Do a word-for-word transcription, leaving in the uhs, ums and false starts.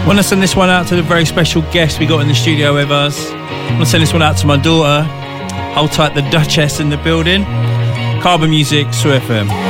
want to send this one out to the very special guest we got in the studio with us. I want to send this one out to my daughter. Hold tight, the Duchess in the building. Carbon Music, Sue F M.